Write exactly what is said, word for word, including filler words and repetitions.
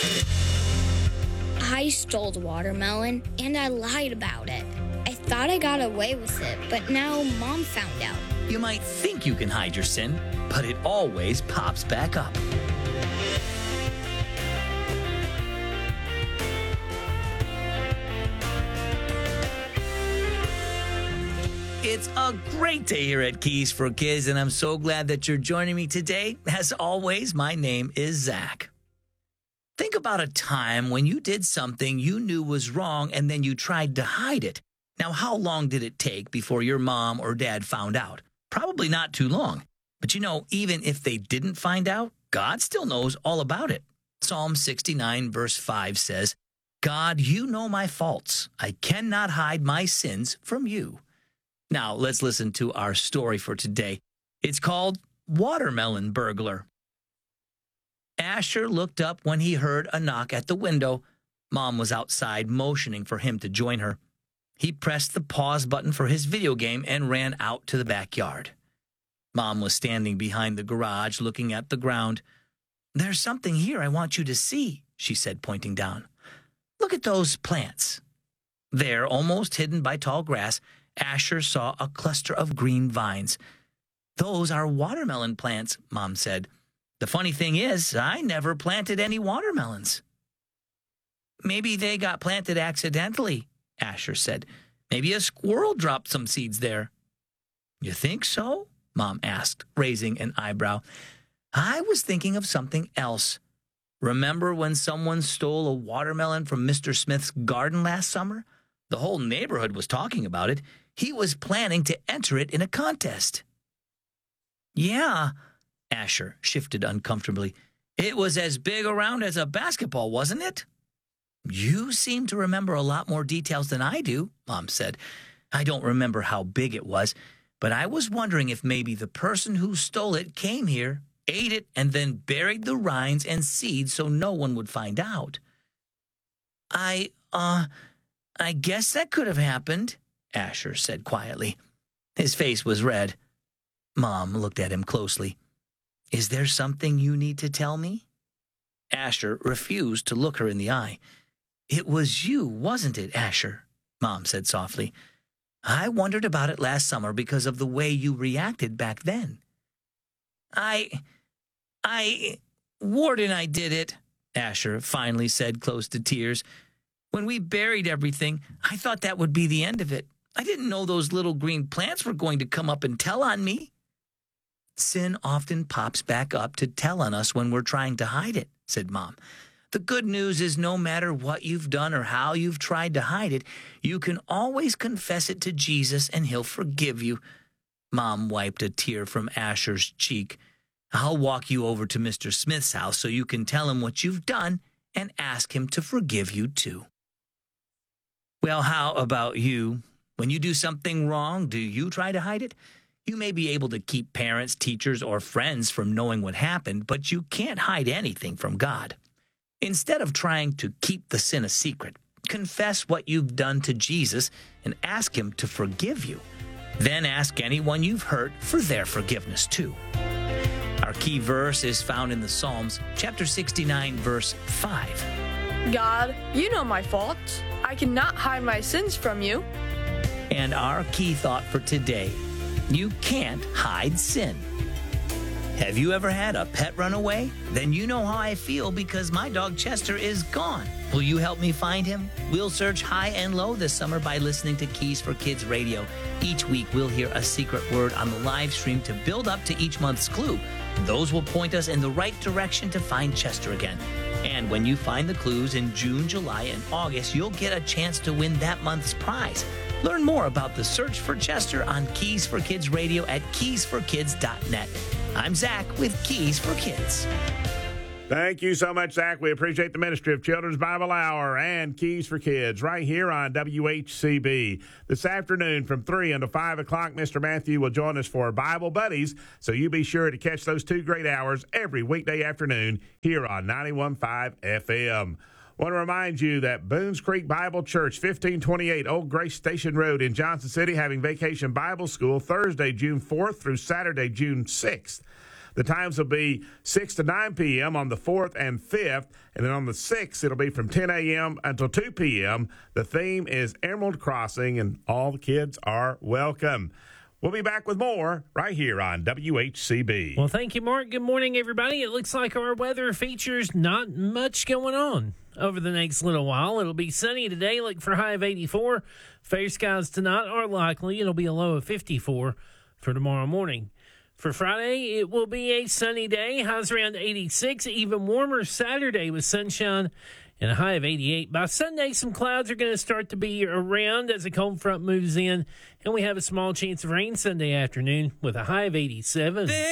I stole the watermelon, and I lied about it. I thought I got away with it, but now Mom found out. You might think you can hide your sin, but it always pops back up. It's a great day here at Keys for Kids, and I'm so glad that you're joining me today. As always, my name is Zach. Think about a time when you did something you knew was wrong and then you tried to hide it. Now, how long did it take before your mom or dad found out? Probably not too long. But you know, even if they didn't find out, God still knows all about it. Psalm sixty-nine verse five says, God, you know my faults. I cannot hide my sins from you. Now, let's listen to our story for today. It's called Watermelon Burglar. Asher looked up when he heard a knock at the window. Mom was outside motioning for him to join her. He pressed the pause button for his video game and ran out to the backyard. Mom was standing behind the garage looking at the ground. There's something here I want you to see, she said, pointing down. Look at those plants. There, almost hidden by tall grass, Asher saw a cluster of green vines. Those are watermelon plants, Mom said. The funny thing is, I never planted any watermelons. Maybe they got planted accidentally, Asher said. Maybe a squirrel dropped some seeds there. You think so? Mom asked, raising an eyebrow. I was thinking of something else. Remember when someone stole a watermelon from Mister Smith's garden last summer? The whole neighborhood was talking about it. He was planning to enter it in a contest. Yeah, Asher shifted uncomfortably. It was as big around as a basketball, wasn't it? You seem to remember a lot more details than I do, Mom said. I don't remember how big it was, but I was wondering if maybe the person who stole it came here, ate it, and then buried the rinds and seeds so no one would find out. I, uh, I guess that could have happened, Asher said quietly. His face was red. Mom looked at him closely. Is there something you need to tell me? Asher refused to look her in the eye. It was you, wasn't it, Asher? Mom said softly. I wondered about it last summer because of the way you reacted back then. I, I, Ward and I did it, Asher finally said, close to tears. When we buried everything, I thought that would be the end of it. I didn't know those little green plants were going to come up and tell on me. Sin often pops back up to tell on us when we're trying to hide it, said Mom. The good news is no matter what you've done or how you've tried to hide it, you can always confess it to Jesus and he'll forgive you. Mom wiped a tear from Asher's cheek. I'll walk you over to Mister Smith's house so you can tell him what you've done and ask him to forgive you too. Well, how about you? When you do something wrong, do you try to hide it? You may be able to keep parents, teachers, or friends from knowing what happened, but you can't hide anything from God. Instead of trying to keep the sin a secret, confess what you've done to Jesus and ask him to forgive you. Then ask anyone you've hurt for their forgiveness too. Our key verse is found in the Psalms, chapter sixty-nine, verse five. God, you know my faults. I cannot hide my sins from you. And our key thought for today, you can't hide sin. Have you ever had a pet run away? Then you know how I feel because my dog Chester is gone. Will you help me find him? We'll search high and low this summer by listening to Keys for Kids Radio. Each week we'll hear a secret word on the live stream to build up to each month's clue. Those will point us in the right direction to find Chester again. And when you find the clues in June, July, and August, you'll get a chance to win that month's prize. Learn more about the search for Chester on Keys for Kids Radio at keys for kids dot net. I'm Zach with Keys for Kids. Thank you so much, Zach. We appreciate the ministry of Children's Bible Hour and Keys for Kids right here on W H C B. This afternoon from three until five o'clock, Mister Matthew will join us for Bible Buddies, so you be sure to catch those two great hours every weekday afternoon here on ninety-one point five F M. Want to remind you that Boones Creek Bible Church, fifteen twenty-eight Old Grace Station Road in Johnson City, having Vacation Bible School Thursday, June fourth through Saturday, June sixth. The times will be six to nine p.m. on the fourth and fifth, and then on the sixth, it'll be from ten a.m. until two p.m. The theme is Emerald Crossing, and all the kids are welcome. We'll be back with more right here on W H C B. Well, thank you, Mark. Good morning, everybody. It looks like our weather features not much going on over the next little while. It'll be sunny today, look for a high of eighty-four. Fair skies tonight are likely. It'll be a low of fifty-four for tomorrow morning. For Friday, it will be a sunny day, highs around eighty-six. Even warmer Saturday with sunshine and a high of eighty-eight. By Sunday, some clouds are going to start to be around as a cold front moves in, and we have a small chance of rain Sunday afternoon with a high of eighty-seven.